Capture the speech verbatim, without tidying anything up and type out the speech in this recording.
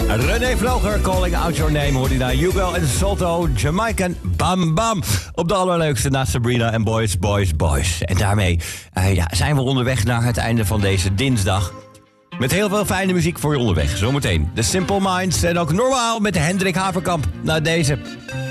René Vroger, Calling Out Your Name, hoorde je naar Hugo en Salto, Jamaican, Bam Bam. Op de allerleukste na Sabrina en Boys, Boys, Boys. En daarmee uh, ja, zijn we onderweg naar het einde van deze dinsdag. Met heel veel fijne muziek voor je onderweg. Zometeen The Simple Minds en ook normaal met Hendrik Haverkamp. Na deze...